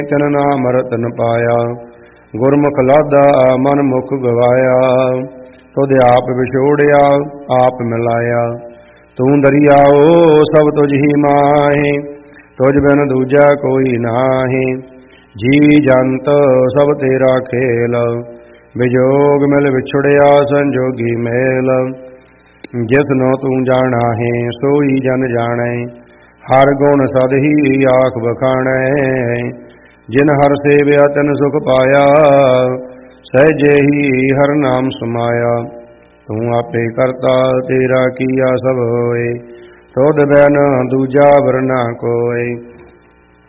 ਤਿਨ ਨਾਮ ਰਤਨ ਪਾਇਆ। ਗੁਰਮੁਖ ਲਾਧਾ ਮਨ ਮੁਖ ਗਵਾਇਆ। ਤੁਧ ਆਪ ਵਿਛੋੜਿਆ ਆਪ ਮਿਲਾਇਆ। ਤੂੰ ਦਰਿਆਓ ਸਭ ਤੁਝ ਹੀ ਮਾਹੇ। ਤੁਝ ਬਿਨ ਦੂਜਾ ਕੋਈ ਨਾਹੀਂ। ਜੀ ਜੰਤ ਸਭ ਤੇਰਾ ਖੇਲ। ਵਿਜੋਗ ਮਿਲ ਵਿਛੜਿਆ ਸੰਜੋਗੀ ਮੇਲ। ਜਿਸਨੋ ਤੂੰ ਜਾਣਾ ਹੈ ਸੋਈ ਜਨ ਜਾਣੈ। ਹਰ ਗੁਣ ਸਦ ਹੀ ਆਖ ਬਖਾਣੈ। ਜਿਨ ਹਰ ਸੇਵਿਆ ਤਿਨ ਸੁਖ ਪਾਇਆ। ਸਹਿਜੇ ਹੀ ਹਰ ਨਾਮ ਸਮਾਇਆ। ਤੂੰ ਆਪੇ ਕਰਤਾ ਤੇਰਾ ਕੀਆ ਸਭ ਹੋਏ। ਤੁਧ ਬਿਨ ਦੂਜਾ ਵਰਨਾ ਕੋਇ।